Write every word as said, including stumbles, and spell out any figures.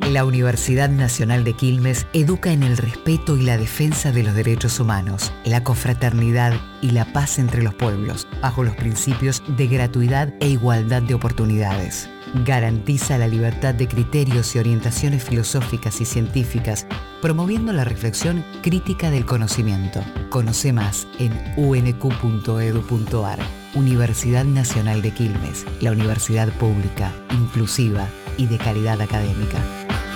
La Universidad Nacional de Quilmes educa en el respeto y la defensa de los derechos humanos, la confraternidad y la paz entre los pueblos, bajo los principios de gratuidad e igualdad de oportunidades. Garantiza la libertad de criterios y orientaciones filosóficas y científicas, promoviendo la reflexión crítica del conocimiento. Conoce más en u ene cu punto edu punto ar. Universidad Nacional de Quilmes, la universidad pública, inclusiva y de calidad académica.